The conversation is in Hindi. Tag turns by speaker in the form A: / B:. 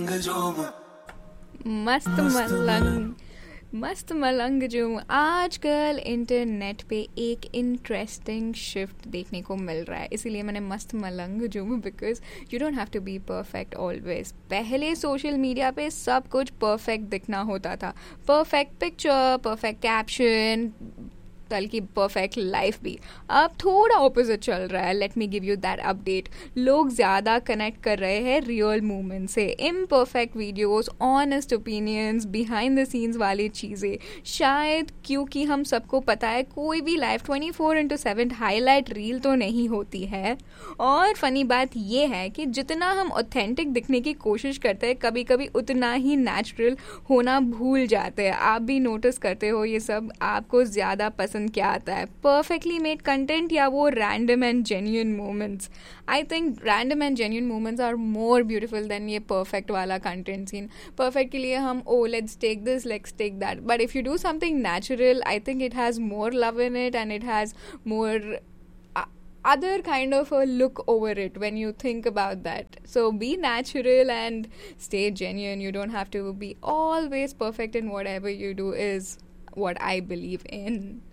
A: मस्त मलंग मस्त मलंग जो आजकल इंटरनेट पे एक इंटरेस्टिंग शिफ्ट देखने को मिल रहा है, इसीलिए मैंने मस्त मलंग जो because you don't have to be perfect always. पहले सोशल मीडिया पे सब कुछ परफेक्ट दिखना होता था, परफेक्ट पिक्चर, परफेक्ट कैप्शन, बल्कि परफेक्ट लाइफ भी। अब थोड़ा ऑपोजिट चल रहा है। Let me give you that update. लोग ज़्यादा कनेक्ट कर रहे हैं रियल मोमेंट से। Imperfect videos, honest opinions, behind the scenes वाली चीज़ें, शायद क्योंकि हम सबको पता है कोई भी लाइफ 24/7 हाईलाइट रील तो नहीं होती है। और फनी बात यह है कि जितना हम ऑथेंटिक दिखने की कोशिश करते हैं, कभी कभी उतना ही नेचुरल होना भूल जाते हैं। आप भी नोटिस करते हो ये सब? आपको ज़्यादा पसंद क्या आता है, परफेक्टली मेड कंटेंट या वो random and genuine moments? I think random and genuine moments are more beautiful then ये परफेक्ट वाला कंटेंट सीन। परफेक्ट के लिए हम let's take this, let's take that, but if you do something natural, I think it has more love in it and it has more other kind of a look over it when you think about that. So be natural and stay genuine. You don't have to be always perfect in whatever you do is what I believe in.